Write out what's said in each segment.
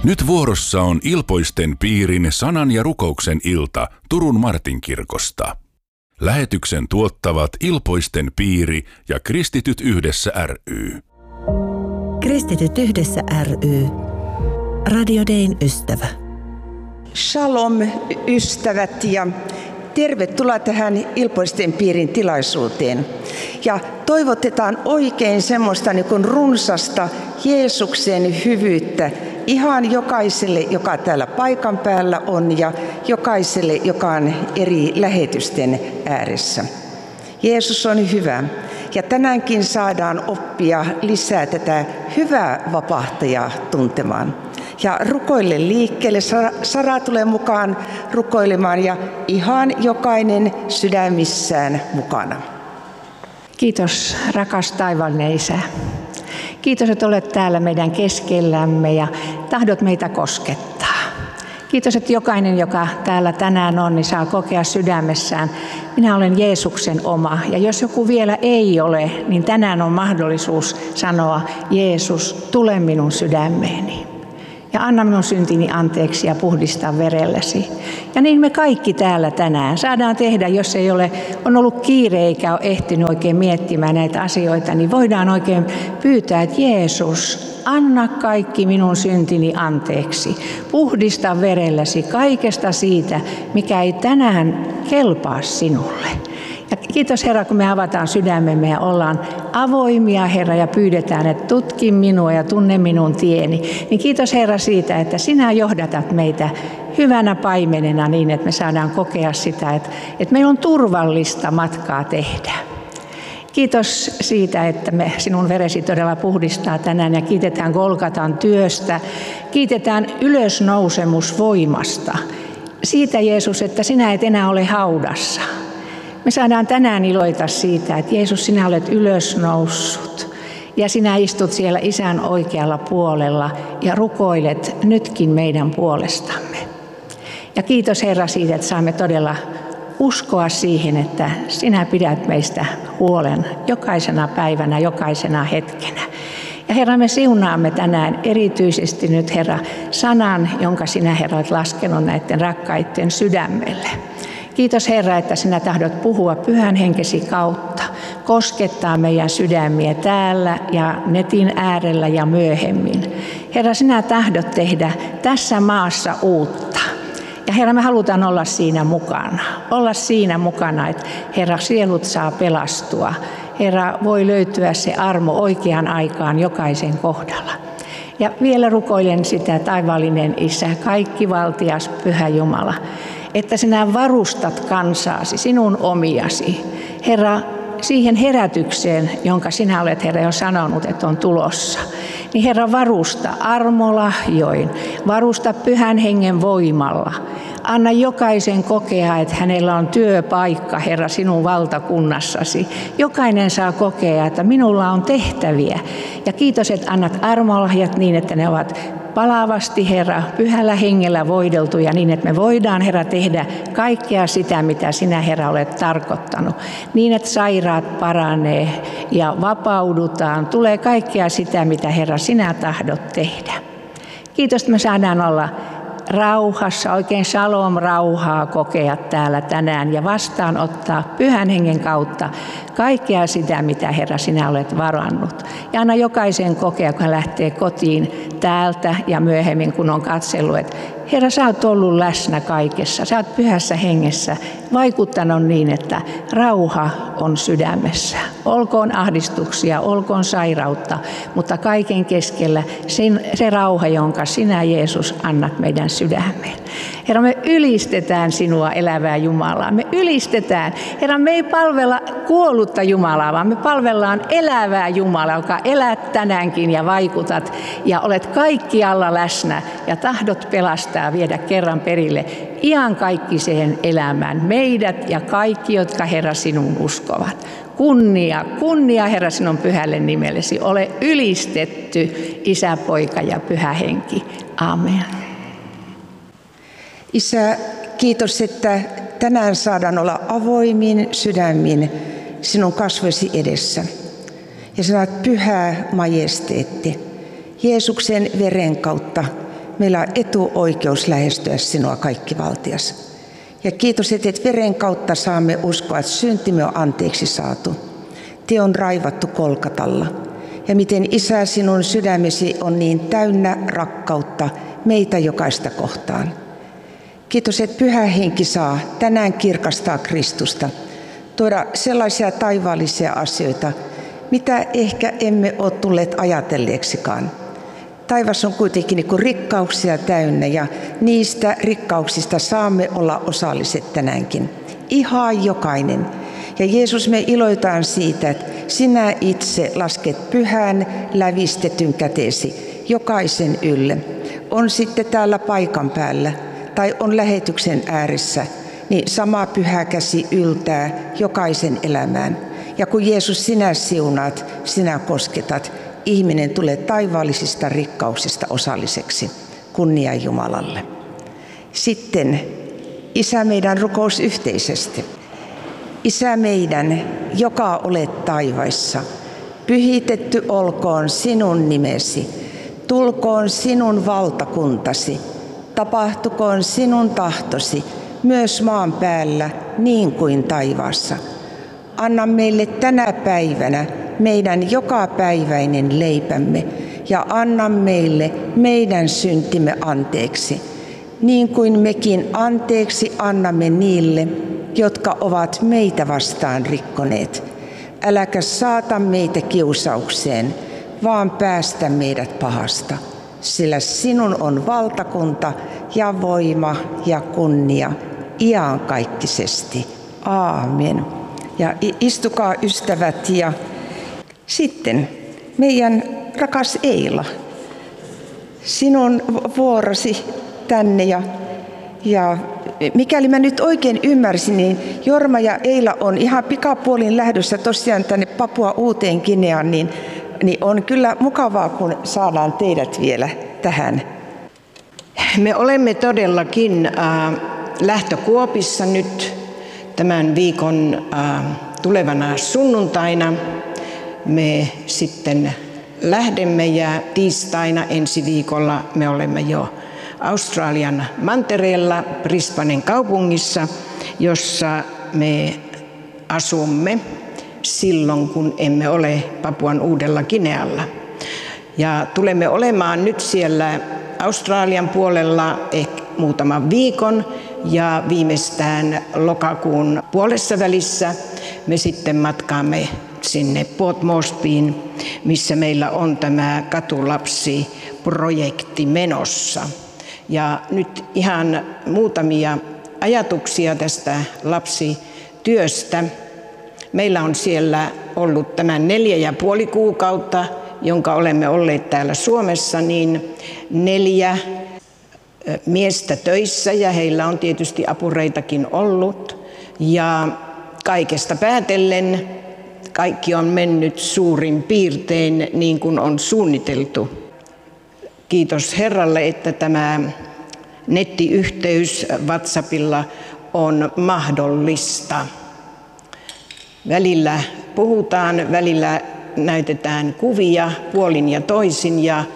Nyt vuorossa on Ilpoisten piirin sanan ja rukouksen ilta Turun Martinkirkosta. Lähetyksen tuottavat Ilpoisten piiri ja Kristityt yhdessä ry. Kristityt yhdessä ry. Radio Dayn ystävä. Shalom ystävät ja tervetuloa tähän Ilpoisten piirin tilaisuuteen. Ja toivotetaan oikein semmoista niin kuin runsasta Jeesuksen hyvyyttä ihan jokaiselle, joka täällä paikan päällä on ja jokaiselle, joka on eri lähetysten ääressä. Jeesus on hyvä ja tänäänkin saadaan oppia lisää tätä hyvää vapahtajaa tuntemaan. Ja rukoille liikkeelle. Sara tulee mukaan rukoilemaan ja ihan jokainen sydämissään mukana. Kiitos rakas taivaallinen Isä. Kiitos, että olet täällä meidän keskellämme ja tahdot meitä koskettaa. Kiitos, että jokainen, joka täällä tänään on, niin saa kokea sydämessään. Minä olen Jeesuksen oma. Ja jos joku vielä ei ole, niin tänään on mahdollisuus sanoa, Jeesus, tule minun sydämeeni. Ja anna minun syntini anteeksi ja puhdista verelläsi. Ja niin me kaikki täällä tänään saadaan tehdä, jos ei on ollut kiire eikä ole ehtinyt oikein miettimään näitä asioita, niin voidaan oikein pyytää, että Jeesus, anna kaikki minun syntini anteeksi. Puhdista verelläsi kaikesta siitä, mikä ei tänään kelpaa sinulle. Ja kiitos Herra, kun me avataan sydämemme ja ollaan avoimia Herra ja pyydetään, että tutki minua ja tunne minun tieni. Niin kiitos Herra siitä, että sinä johdatat meitä hyvänä paimenena niin, että me saadaan kokea sitä, että meillä on turvallista matkaa tehdä. Kiitos siitä, että sinun veresi todella puhdistaa tänään ja kiitetään Golgatan työstä. Kiitetään ylösnousemusvoimasta. Siitä Jeesus, että sinä et enää ole haudassa. Me saadaan tänään iloita siitä, että Jeesus, sinä olet ylösnoussut ja sinä istut siellä Isän oikealla puolella ja rukoilet nytkin meidän puolestamme. Ja kiitos Herra siitä, että saamme todella uskoa siihen, että sinä pidät meistä huolen jokaisena päivänä, jokaisena hetkenä. Ja Herra, me siunaamme tänään erityisesti nyt Herra sanan, jonka sinä Herra olet laskenut näiden rakkaiden sydämelle. Kiitos Herra, että sinä tahdot puhua Pyhän Henkesi kautta, koskettaa meidän sydämiä täällä ja netin äärellä ja myöhemmin. Herra, sinä tahdot tehdä tässä maassa uutta. Ja Herra, me halutaan olla siinä mukana, että Herra, sielut saa pelastua. Herra, voi löytyä se armo oikeaan aikaan jokaisen kohdalla. Ja vielä rukoilen sitä, taivaallinen Isä, kaikkivaltias Pyhä Jumala, että sinä varustat kansaasi, sinun omiasi, Herra, siihen herätykseen, jonka sinä olet, Herra, jo sanonut, että on tulossa. Niin Herra, varusta armolahjoin, varusta Pyhän Hengen voimalla. Anna jokaisen kokea, että hänellä on työpaikka, Herra, sinun valtakunnassasi. Jokainen saa kokea, että minulla on tehtäviä. Ja kiitos, että annat armolahjat niin, että ne ovat palavasti, Herra, Pyhällä Hengellä voideltuja niin, että me voidaan, Herra, tehdä kaikkea sitä, mitä sinä, Herra, olet tarkoittanut. Niin, että sairaat paranee ja vapaudutaan. Tulee kaikkea sitä, mitä, Herra, sinä tahdot tehdä. Kiitos, että me saadaan olla rauhassa, oikein shalom-rauhaa kokea täällä tänään ja vastaanottaa Pyhän Hengen kautta kaikkea sitä, mitä Herra sinä olet varannut. Ja anna jokaisen kokea, kun hän lähtee kotiin täältä ja myöhemmin, kun on katsellut, että Herra, sä oot ollut läsnä kaikessa, sä oot Pyhässä Hengessä vaikuttanut niin, että rauha on sydämessä. Olkoon ahdistuksia, olkoon sairautta, mutta kaiken keskellä se rauha, jonka sinä, Jeesus, annat meidän sydämeen. Herra, me ylistetään sinua, elävää Jumalaa. Me ylistetään. Herra, me ei palvella kuollutta Jumalaa, vaan me palvellaan elävää Jumalaa, joka elät tänäänkin ja vaikutat ja olet kaikkialla läsnä ja tahdot pelastaa ja viedä kerran perille iankaikkiseen elämään meidät ja kaikki, jotka, Herra, sinun uskovat. Kunnia Herra sinun pyhälle nimellesi. Ole ylistetty, Isä, Poika ja Pyhä Henki. Amen. Isä, kiitos, että tänään saadaan olla avoimin sydämin sinun kasvoisi edessä. Ja sinä olet pyhä majesteetti. Jeesuksen veren kautta meillä on etuoikeus lähestyä sinua kaikkivaltias. Ja kiitos, että veren kautta saamme uskoa, että syntimme on anteeksi saatu. Tie on raivattu Kolkatalla. Ja miten Isä, sinun sydämesi on niin täynnä rakkautta meitä jokaista kohtaan. Kiitos, että Pyhä Henki saa tänään kirkastaa Kristusta, tuoda sellaisia taivaallisia asioita, mitä ehkä emme ole tulleet ajatelleeksikaan. Taivas on kuitenkin niin kuin rikkauksia täynnä ja niistä rikkauksista saamme olla osalliset tänäänkin. Ihan jokainen. Ja Jeesus, me iloitaan siitä, että sinä itse lasket pyhän lävistetyn kätesi jokaisen ylle. On sitten täällä paikan päällä tai on lähetyksen ääressä, niin sama pyhä käsi yltää jokaisen elämään. Ja kun Jeesus sinä siunaat, sinä kosketat, ihminen tulee taivaallisista rikkauksista osalliseksi. Kunnia Jumalalle. Sitten Isä meidän rukous yhteisesti. Isä meidän, joka olet taivaissa, pyhitetty olkoon sinun nimesi, tulkoon sinun valtakuntasi, tapahtukoon sinun tahtosi, myös maan päällä niin kuin taivaassa. Anna meille tänä päivänä meidän jokapäiväinen leipämme ja anna meille meidän syntimme anteeksi, niin kuin mekin anteeksi annamme niille, jotka ovat meitä vastaan rikkoneet. Äläkä saata meitä kiusaukseen, vaan päästä meidät pahasta, sillä sinun on valtakunta ja voima ja kunnia iankaikkisesti. Aamen. Ja istukaa ystävät ja sitten meidän rakas Eila, sinun vuorosi tänne ja mikäli mä nyt oikein ymmärsin, niin Jorma ja Eila on ihan pikapuolin lähdössä tosiaan tänne Papua Uuteen Gineaan, niin on kyllä mukavaa, kun saadaan teidät vielä tähän. Me olemme todellakin lähtökuopissa nyt tämän viikon tulevana sunnuntaina. Me sitten lähdemme ja tiistaina ensi viikolla me olemme jo Australian mantereella Brisbanen kaupungissa, jossa me asumme silloin, kun emme ole Papuan Uudella Ginealla. Ja tulemme olemaan nyt siellä Australian puolella ehkä muutaman viikon ja viimeistään lokakuun puolessa välissä me sitten matkaamme sinne Port Moresbyin, missä meillä on tämä Katulapsi-projekti menossa. Ja nyt ihan muutamia ajatuksia tästä lapsityöstä. Meillä on siellä ollut tämän 4,5 kuukautta, jonka olemme olleet täällä Suomessa, niin 4 miestä töissä ja heillä on tietysti apureitakin ollut. Ja kaikesta päätellen kaikki on mennyt suurin piirtein niin kuin on suunniteltu. Kiitos Herralle, että tämä nettiyhteys WhatsAppilla on mahdollista. Välillä puhutaan, välillä näytetään kuvia puolin ja toisin ja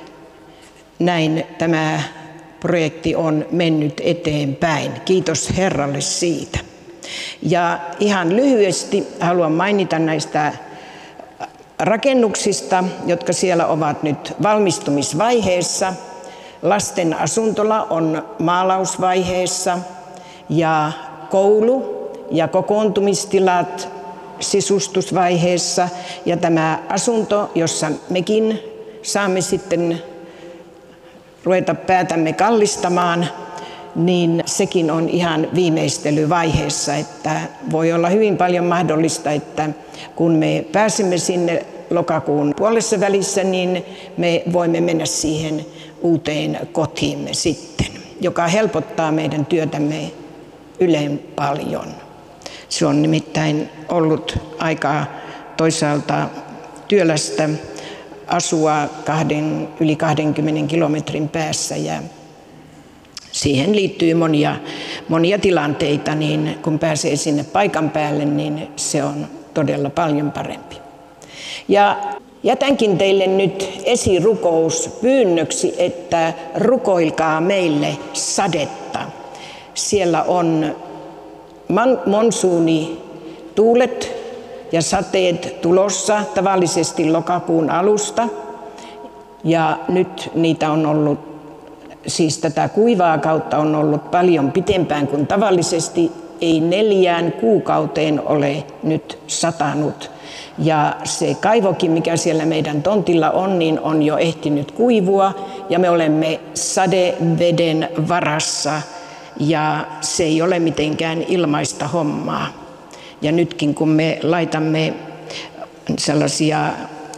näin tämä projekti on mennyt eteenpäin. Kiitos Herralle siitä. Ja ihan lyhyesti haluan mainita näistä rakennuksista, jotka siellä ovat nyt valmistumisvaiheessa. Lasten asuntola on maalausvaiheessa ja koulu ja kokoontumistilat sisustusvaiheessa. Ja tämä asunto, jossa mekin saamme sitten ruveta päätämme kallistamaan, niin sekin on ihan viimeistelyvaiheessa, että voi olla hyvin paljon mahdollista, että kun me pääsemme sinne lokakuun puolessa välissä, niin me voimme mennä siihen uuteen kotiimme sitten, joka helpottaa meidän työtämme ylen paljon. Se on nimittäin ollut aika toisaalta työlästä asua yli 20 kilometrin päässä ja siihen liittyy monia tilanteita, niin kun pääsee sinne paikan päälle, niin se on todella paljon parempi. Ja Jätänkin teille nyt esirukous pyynnöksi, että rukoilkaa meille sadetta. Siellä on monsuunituulet ja sateet tulossa tavallisesti lokakuun alusta. Ja nyt niitä on ollut, siis tätä kuivaa kautta on ollut paljon pitempään kuin tavallisesti. Ei 4 kuukauteen ole nyt satanut. Ja se kaivokin, mikä siellä meidän tontilla on, niin on jo ehtinyt kuivua. Ja me olemme sadeveden varassa ja se ei ole mitenkään ilmaista hommaa. Ja nytkin kun me laitamme sellaisia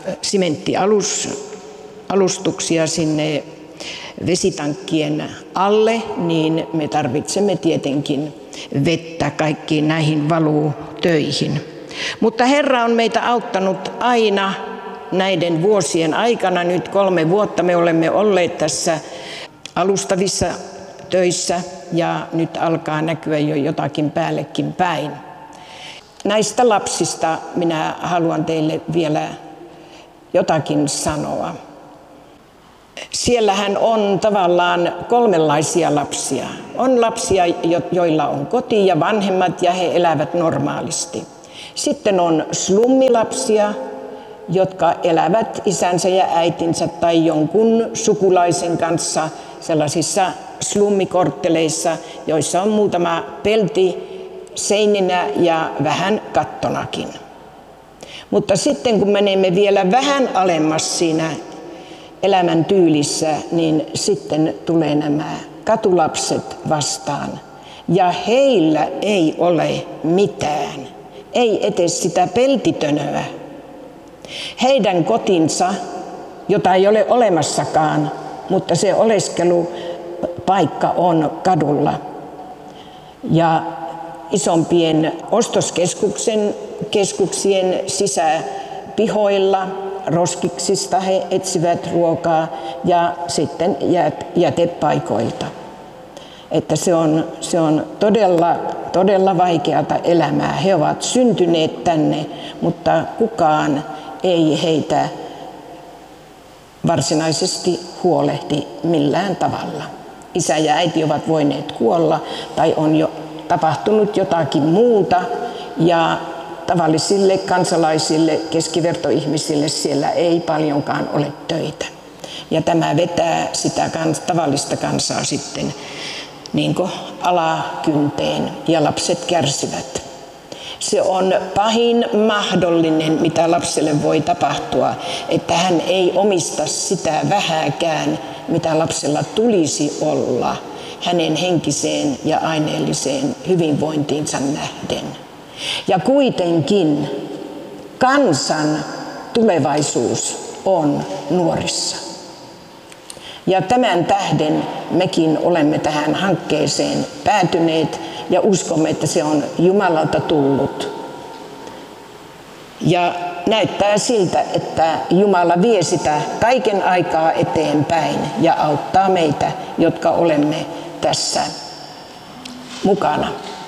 sementtialustuksia sinne vesitankkien alle, niin me tarvitsemme tietenkin vettä kaikkiin näihin valutöihin. Mutta Herra on meitä auttanut aina näiden vuosien aikana. Nyt 3 vuotta me olemme olleet tässä alustavissa töissä ja nyt alkaa näkyä jo jotakin päällekin päin. Näistä lapsista minä haluan teille vielä jotakin sanoa. Siellähän on tavallaan 3 lapsia. On lapsia, joilla on koti ja vanhemmat ja he elävät normaalisti. Sitten on slummilapsia, jotka elävät isänsä ja äitinsä tai jonkun sukulaisen kanssa sellaisissa slummikortteleissa, joissa on muutama pelti seininä ja vähän kattonakin. Mutta sitten kun menemme vielä vähän alemmas siinä elämän tyylissä, niin sitten tulee nämä katulapset vastaan. Ja heillä ei ole mitään, ei edes sitä peltitönöä. Heidän kotinsa, jota ei ole olemassakaan, mutta se oleskelupaikka on kadulla. Ja isompien ostoskeskuksien sisäpihoilla roskiksista he etsivät ruokaa ja sitten jätepaikoilta. Että se on todella vaikeata elämää. He ovat syntyneet tänne, mutta kukaan ei heitä varsinaisesti huolehdi millään tavalla. Isä ja äiti ovat voineet kuolla tai on jo tapahtunut jotakin muuta ja tavallisille kansalaisille, keskivertoihmisille siellä ei paljonkaan ole töitä. Ja tämä vetää sitä tavallista kansaa sitten niin kuin alakynteen ja lapset kärsivät. Se on pahin mahdollinen, mitä lapselle voi tapahtua, että hän ei omista sitä vähääkään, mitä lapsella tulisi olla hänen henkiseen ja aineelliseen hyvinvointiinsa nähden. Ja kuitenkin kansan tulevaisuus on nuorissa. Ja tämän tähden mekin olemme tähän hankkeeseen päätyneet ja uskomme, että se on Jumalalta tullut. Ja näyttää siltä, että Jumala vie sitä kaiken aikaa eteenpäin ja auttaa meitä, jotka olemme tässä mukana.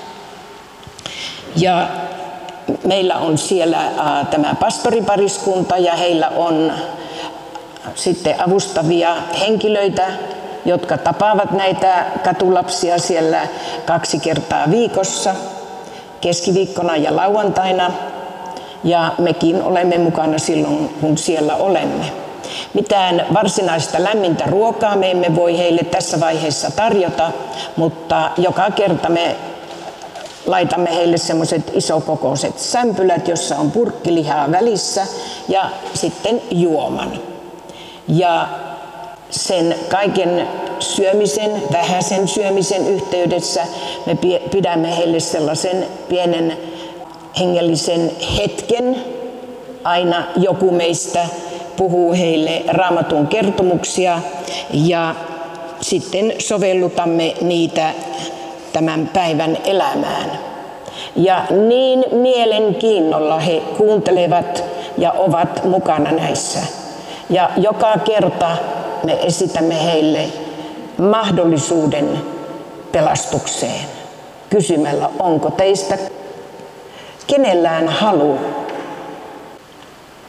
Ja meillä on siellä tämä pastoripariskunta ja heillä on sitten avustavia henkilöitä, jotka tapaavat näitä katulapsia siellä 2 kertaa viikossa, keskiviikkona ja lauantaina. Ja mekin olemme mukana silloin, kun siellä olemme. Mitään varsinaista lämmintä ruokaa me emme voi heille tässä vaiheessa tarjota, mutta joka kerta me laitamme heille semmoiset isokokoiset sämpylät, jossa on purkkilihaa välissä ja sitten juoman. Ja sen kaiken syömisen, vähäisen syömisen yhteydessä me pidämme heille sellaisen pienen hengellisen hetken. Aina joku meistä puhuu heille Raamatun kertomuksia ja sitten sovellutamme niitä tämän päivän elämään. Ja niin mielenkiinnolla he kuuntelevat ja ovat mukana näissä. Ja joka kerta me esitämme heille mahdollisuuden pelastukseen kysymällä, onko teistä kenellään halu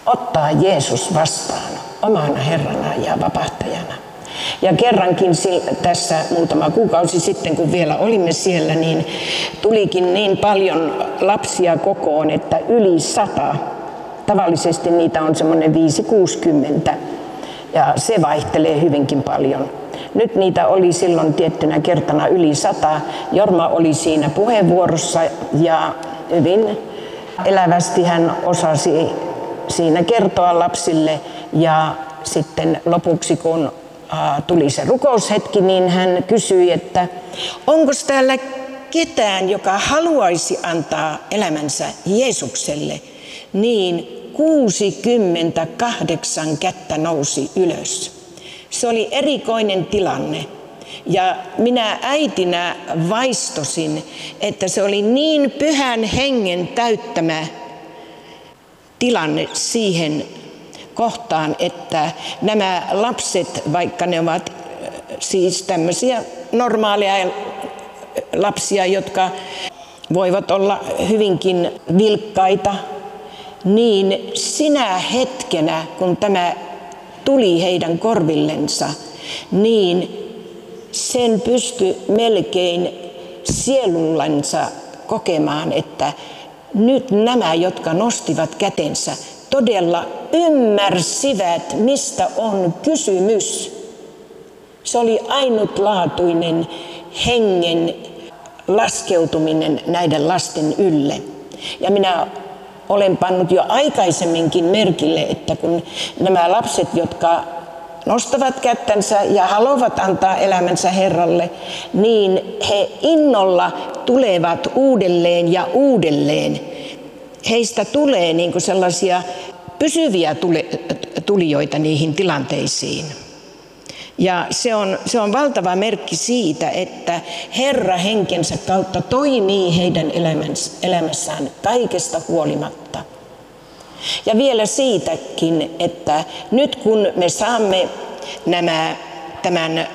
ottaa Jeesus vastaan omana Herrana ja vapahtajana. Ja kerrankin tässä muutama kuukausi sitten, kun vielä olimme siellä, niin tulikin niin paljon lapsia kokoon, että yli 100. Tavallisesti niitä on semmoinen 5-60 ja se vaihtelee hyvinkin paljon. Nyt niitä oli silloin tiettynä kertana yli 100. Jorma oli siinä puheenvuorossa ja hyvin elävästi hän osasi siinä kertoa lapsille. Ja sitten lopuksi, kun tuli se rukoushetki, niin hän kysyi, että onko täällä ketään, joka haluaisi antaa elämänsä Jeesukselle, niin 68 kättä nousi ylös. Se oli erikoinen tilanne ja minä äitinä vaistosin, että se oli niin Pyhän Hengen täyttämä tilanne siihen kohtaan, että nämä lapset, vaikka ne ovat siis tämmöisiä normaaleja lapsia, jotka voivat olla hyvinkin vilkkaita, niin sinä hetkenä, kun tämä tuli heidän korvillensa, niin sen pystyi melkein sielullansa kokemaan, että nyt nämä, jotka nostivat kätensä, todella ymmärsivät, mistä on kysymys. Se oli ainutlaatuinen hengen laskeutuminen näiden lasten ylle. Ja minä olen pannut jo aikaisemminkin merkille, että kun nämä lapset, jotka nostavat kättänsä ja haluavat antaa elämänsä Herralle, niin he innolla tulevat uudelleen ja uudelleen. Heistä tulee niin kuin sellaisia pysyviä tulijoita niihin tilanteisiin. Ja se on valtava merkki siitä, että Herra henkensä kautta toimii heidän elämässään kaikesta huolimatta. Ja vielä siitäkin, että nyt kun me saamme tämän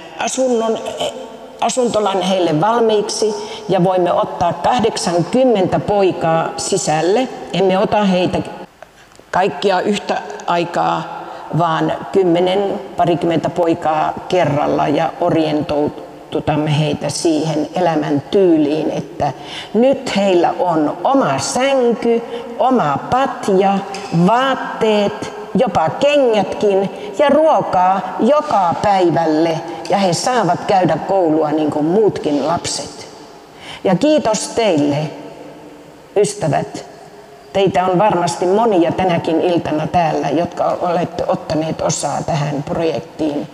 asuntolan heille valmiiksi ja voimme ottaa 80 poikaa sisälle, emme ota heitä kaikkia yhtä aikaa, vaan 10-20 poikaa kerralla ja orientoitamme heitä siihen elämän tyyliin, että nyt heillä on oma sänky, oma patja, vaatteet, jopa kengätkin ja ruokaa joka päivälle ja he saavat käydä koulua niin kuin muutkin lapset. Ja kiitos teille, ystävät. Teitä on varmasti monia tänäkin iltana täällä, jotka olette ottaneet osaa tähän projektiin,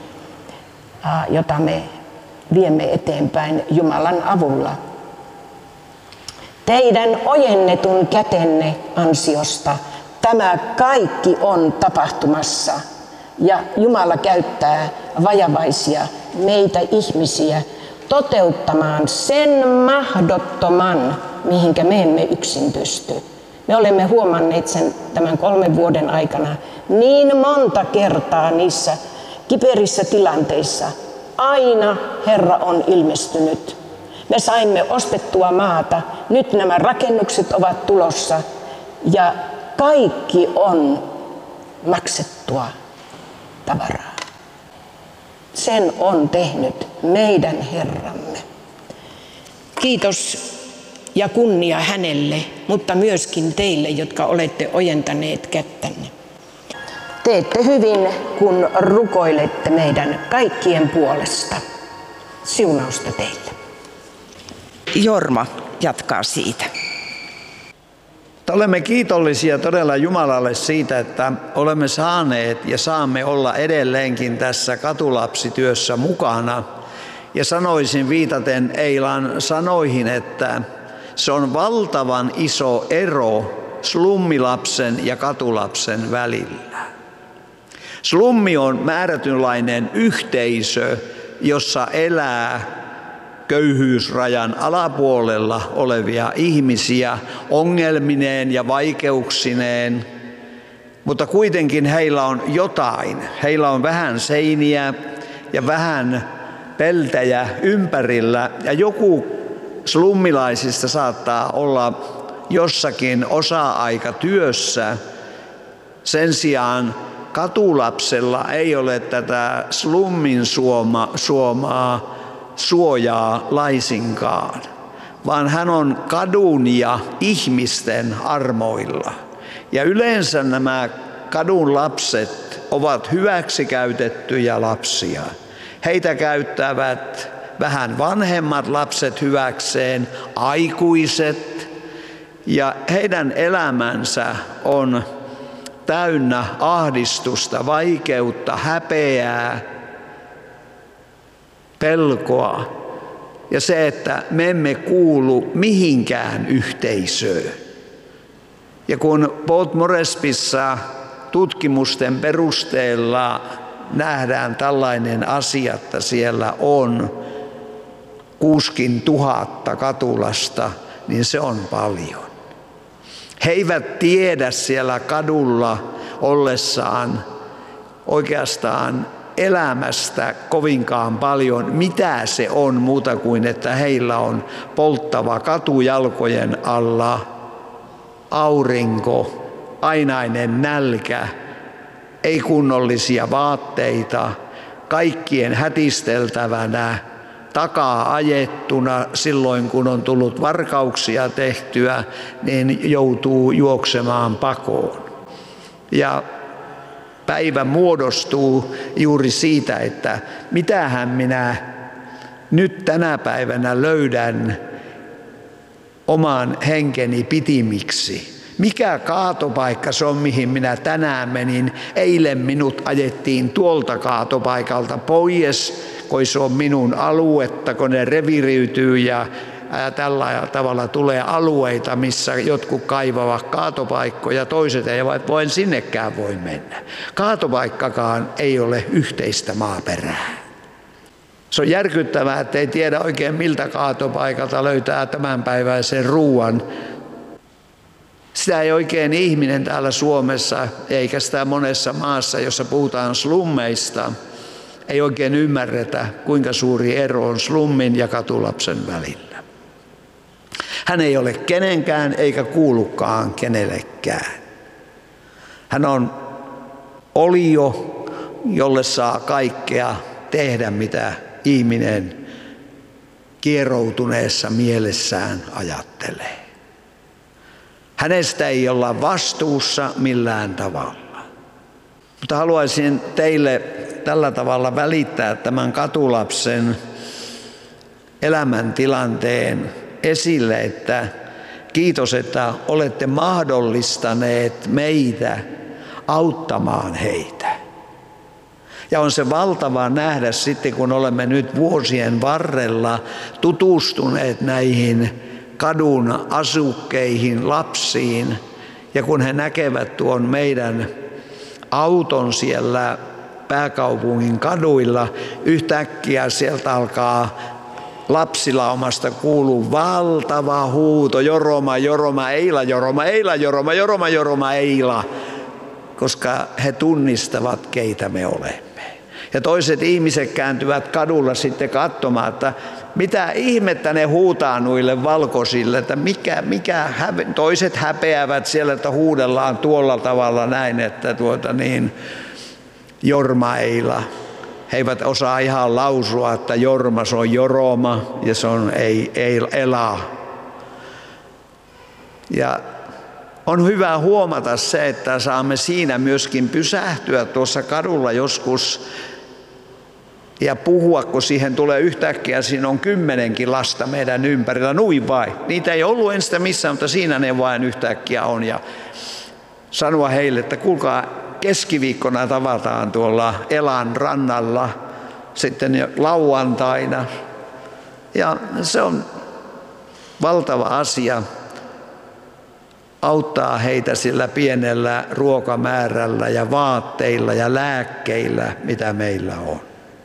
jota me viemme eteenpäin Jumalan avulla. Teidän ojennetun kätenne ansiosta tämä kaikki on tapahtumassa ja Jumala käyttää vajavaisia meitä ihmisiä toteuttamaan sen mahdottoman, mihinkä me emme yksin pysty. Me olemme huomanneet sen tämän 3 vuoden aikana niin monta kertaa niissä kiperissä tilanteissa. Aina Herra on ilmestynyt. Me saimme ostettua maata, nyt nämä rakennukset ovat tulossa ja kaikki on maksettua tavaraa. Sen on tehnyt meidän Herramme. Kiitos ja kunnia hänelle, mutta myöskin teille, jotka olette ojentaneet kättänne. Teette hyvin, kun rukoilette meidän kaikkien puolesta. Siunausta teille. Jorma jatkaa siitä. Olemme kiitollisia todella Jumalalle siitä, että olemme saaneet ja saamme olla edelleenkin tässä katulapsityössä mukana. Ja sanoisin viitaten Eilan sanoihin, että se on valtavan iso ero slummilapsen ja katulapsen välillä. Slummi on määrätynlainen yhteisö, jossa elää köyhyysrajan alapuolella olevia ihmisiä ongelmineen ja vaikeuksineen, mutta kuitenkin heillä on jotain. Heillä on vähän seiniä ja vähän peltejä ympärillä ja joku slummilaisista saattaa olla jossakin osa-aikatyössä Sen sijaan katulapsella ei ole tätä slummin suomaa suojaa laisinkaan, vaan hän on kadun ja ihmisten armoilla. Ja yleensä nämä kadun lapset ovat hyväksikäytettyjä lapsia. Heitä käyttävät vähän vanhemmat lapset hyväkseen, aikuiset, ja heidän elämänsä on täynnä ahdistusta, vaikeutta, häpeää, pelkoa ja se, että me emme kuulu mihinkään yhteisöön. Ja kun Port Morespissa tutkimusten perusteella nähdään tällainen asia, että siellä on 60 000 katulasta, niin se on paljon. He eivät tiedä siellä kadulla ollessaan oikeastaan elämästä kovinkaan paljon, mitä se on muuta kuin, että heillä on polttava katu jalkojen alla, aurinko, ainainen nälkä, ei kunnollisia vaatteita, kaikkien hätisteltävänä, takaa ajettuna silloin, kun on tullut varkauksia tehtyä, niin joutuu juoksemaan pakoon. Ja päivä muodostuu juuri siitä, että mitähän minä nyt tänä päivänä löydän oman henkeni pitimiksi. Mikä kaatopaikka se on, mihin minä tänään menin? Eilen minut ajettiin tuolta kaatopaikalta pois, kun se on minun aluetta, kun ne reviriytyy ja tällä tavalla tulee alueita, missä jotkut kaivavat kaatopaikkoja, toiset eivät voi sinnekään voi mennä. Kaatopaikkakaan ei ole yhteistä maaperää. Se on järkyttävää, että ei tiedä oikein miltä kaatopaikalta löytää tämänpäiväisen ruuan. Sitä ei oikein ihminen täällä Suomessa, eikä sitä monessa maassa, jossa puhutaan slummeista, ei oikein ymmärretä, kuinka suuri ero on slummin ja katulapsen välillä. Hän ei ole kenenkään eikä kuulukaan kenellekään. Hän on olio, jolle saa kaikkea tehdä, mitä ihminen kieroutuneessa mielessään ajattelee. Hänestä ei olla vastuussa millään tavalla. Mutta haluaisin teille tällä tavalla välittää tämän katulapsen elämäntilanteen esille, että kiitos, että olette mahdollistaneet meitä auttamaan heitä. Ja on se valtava nähdä sitten, kun olemme nyt vuosien varrella tutustuneet näihin kadun asukkeihin, lapsiin, ja kun he näkevät tuon meidän auton siellä pääkaupungin kaduilla, yhtäkkiä sieltä alkaa lapsilaumasta kuuluu valtava huuto, Joroma, Joroma, Eila, Joroma, Eila, Joroma, Joroma, Joroma, Eila, koska he tunnistavat, keitä me olemme. Ja toiset ihmiset kääntyvät kadulla sitten katsomaan, että mitä ihmettä ne huutaa noille valkoisille, että toiset häpeävät siellä, että huudellaan tuolla tavalla näin, että Jorma, Eila. He eivät osaa ihan lausua, että Jorma, se on Joroma ja se on Ela. Ja on hyvä huomata se, että saamme siinä myöskin pysähtyä tuossa kadulla joskus ja puhua, kun siihen tulee yhtäkkiä, siinä on 10 lasta meidän ympärillä, nuin vai. Niitä ei ollut ensin missään, mutta siinä ne vain yhtäkkiä on. Ja sanoa heille, että kuulkaa, keskiviikkona tavataan tuolla Elan rannalla, sitten lauantaina. Ja se on valtava asia auttaa heitä sillä pienellä ruokamäärällä ja vaatteilla ja lääkkeillä, mitä meillä on.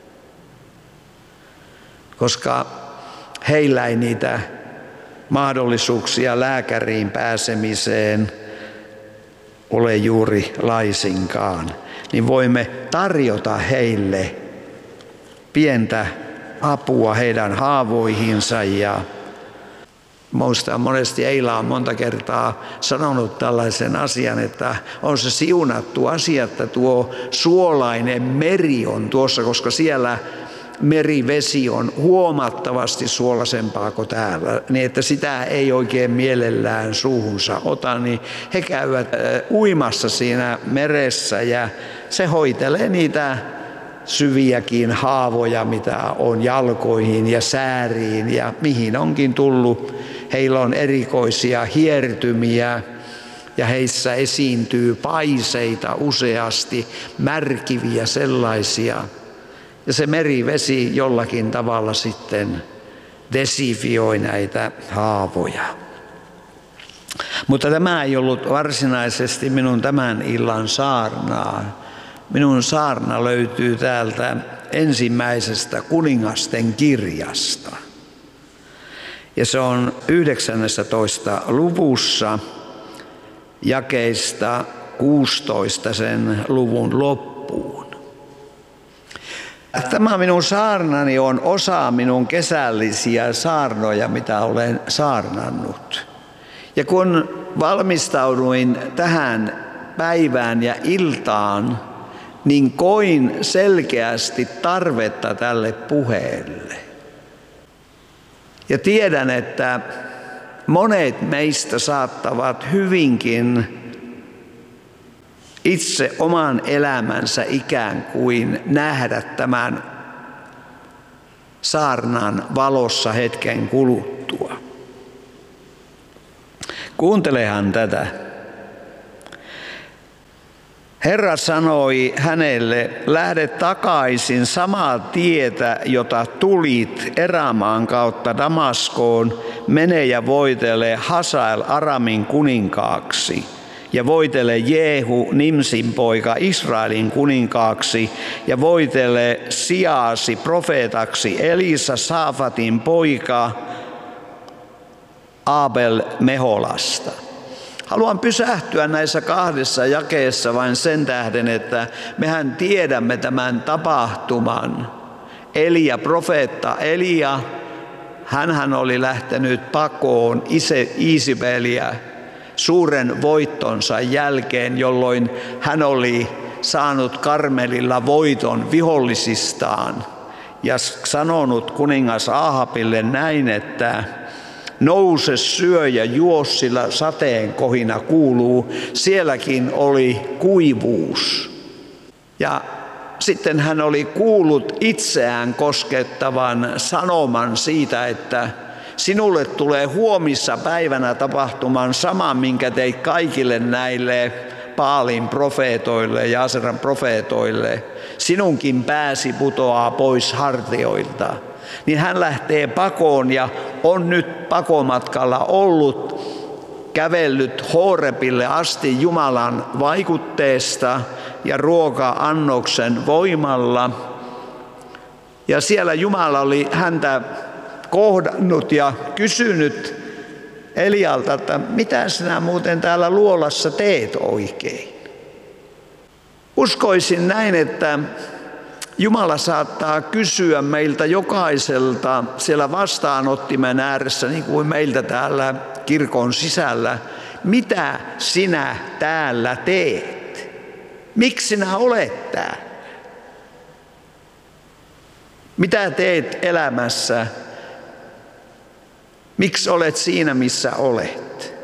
Koska heillä ei niitä mahdollisuuksia lääkäriin pääsemiseen ole juuri laisinkaan, niin voimme tarjota heille pientä apua heidän haavoihinsa ja Muistan monesti, Eila on monta kertaa sanonut tällaisen asian, että on se siunattu asia, että tuo suolainen meri on tuossa, koska siellä merivesi on huomattavasti suolaisempaa kuin täällä, niin että sitä ei oikein mielellään suuhunsa ota, niin he käyvät uimassa siinä meressä ja se hoitelee niitä syviäkin haavoja, mitä on jalkoihin ja sääriin ja mihin onkin tullut. Heillä on erikoisia hiertymiä ja heissä esiintyy paiseita useasti, märkiviä sellaisia. Ja se merivesi jollakin tavalla sitten desifioi näitä haavoja. Mutta tämä ei ollut varsinaisesti minun tämän illan saarnaa. Minun saarna löytyy täältä ensimmäisestä kuningasten kirjasta. Ja se on 19. luvussa jakeista 16 sen luvun loppuun. Tämä minun saarnani on osa minun kesällisiä saarnoja, mitä olen saarnannut. Ja kun valmistauduin tähän päivään ja iltaan, niin koin selkeästi tarvetta tälle puheelle. Ja tiedän, että monet meistä saattavat hyvinkin itse oman elämänsä ikään kuin nähdä tämän saarnan valossa hetken kuluttua. Kuuntelehan tätä. Herra sanoi hänelle, lähde takaisin samaa tietä, jota tulit Eramaan kautta Damaskoon, mene ja voitele Hasael Aramin kuninkaaksi. Ja voitele Jehu, Nimsin poika, Israelin kuninkaaksi, ja voitele sijaasi profeetaksi Elisa, Saafatin poika, Abel Meholasta. Haluan pysähtyä näissä kahdessa jakeessa vain sen tähden, että mehän tiedämme tämän tapahtuman. Elia, profeetta Elia, hänhän oli lähtenyt pakoon Iisabeliä suuren voittonsa jälkeen, jolloin hän oli saanut Karmelilla voiton vihollisistaan ja sanonut kuningas Ahabille näin, että nouse, syö ja juo, sillä sateen kohina kuuluu. Sielläkin oli kuivuus. Ja sitten hän oli kuullut itseään koskettavan sanoman siitä, että sinulle tulee huomissa päivänä tapahtumaan sama, minkä teit kaikille näille Baalin profeetoille ja Aseran profeetoille. Sinunkin pääsi putoaa pois hartioilta. Niin hän lähtee pakoon ja on nyt pakomatkalla ollut, kävellyt Horebille asti Jumalan vaikutteesta ja ruoka-annoksen voimalla. Ja siellä Jumala oli häntä kohdannut ja kysynyt Elialta, että mitä sinä muuten täällä luolassa teet oikein? Uskoisin näin, että Jumala saattaa kysyä meiltä jokaiselta siellä vastaanottimen ääressä, niin kuin meiltä täällä kirkon sisällä, mitä sinä täällä teet? Miksi sinä olet täällä? Mitä teet elämässä? Miksi olet siinä, missä olet?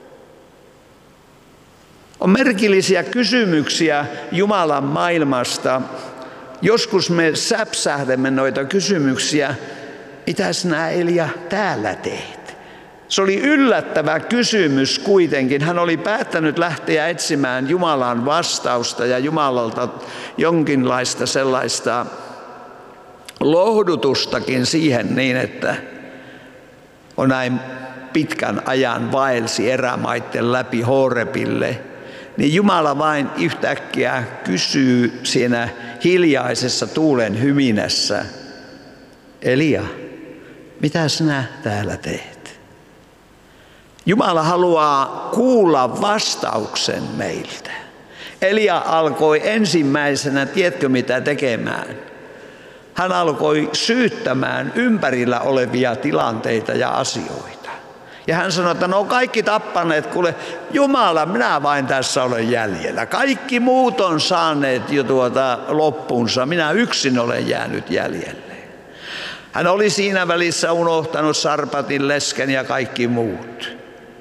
On merkillisiä kysymyksiä Jumalan maailmasta. Joskus me säpsähdemme noita kysymyksiä, mitä sinä Elia täällä teet? Se oli yllättävä kysymys kuitenkin. Hän oli päättänyt lähteä etsimään Jumalan vastausta ja Jumalalta jonkinlaista sellaista lohdutustakin siihen niin, että on näin pitkän ajan vaelsi erämaitten läpi Horebille. Niin Jumala vain yhtäkkiä kysyy siinä hiljaisessa tuulen hyminässä, Elia, mitä sinä täällä teet? Jumala haluaa kuulla vastauksen meiltä. Elia alkoi ensimmäisenä, tiedätkö mitä tekemään? Hän alkoi syyttämään ympärillä olevia tilanteita ja asioita. Ja hän sanoi, että no kaikki tappaneet, kuule Jumala, minä vain tässä olen jäljellä. Kaikki muut on saaneet jo loppunsa, minä yksin olen jäänyt jäljelle. Hän oli siinä välissä unohtanut Sarpatin, lesken ja kaikki muut.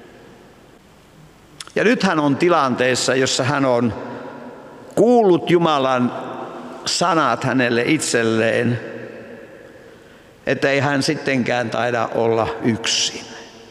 Ja nyt hän on tilanteessa, jossa hän on kuullut Jumalan sanat hänelle itselleen, että ei hän sittenkään taida olla yksin.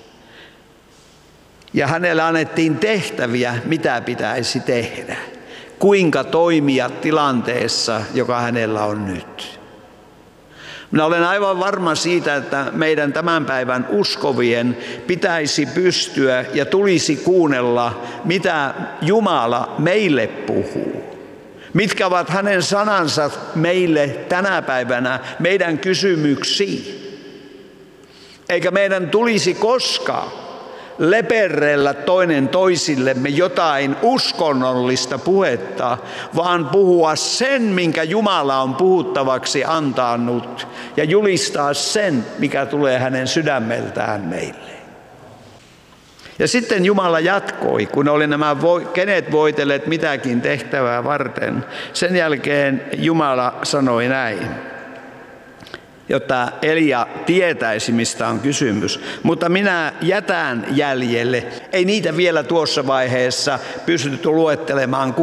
Ja hänelle annettiin tehtäviä, mitä pitäisi tehdä, kuinka toimia tilanteessa, joka hänellä on nyt. Minä olen aivan varma siitä, että meidän tämän päivän uskovien pitäisi pystyä ja tulisi kuunnella, mitä Jumala meille puhuu. Mitkä ovat hänen sanansa meille tänä päivänä, meidän kysymyksiin. Eikä meidän tulisi koskaan leperrellä toinen toisillemme jotain uskonnollista puhetta, vaan puhua sen, minkä Jumala on puhuttavaksi antanut, ja julistaa sen, mikä tulee hänen sydämeltään meille. Ja sitten Jumala jatkoi, kun oli nämä kenet voitelleet mitäkin tehtävää varten. Sen jälkeen Jumala sanoi näin, jotta Elia tietäisi, mistä on kysymys. Mutta minä jätän jäljelle. Ei niitä vielä tuossa vaiheessa pystytty luettelemaan,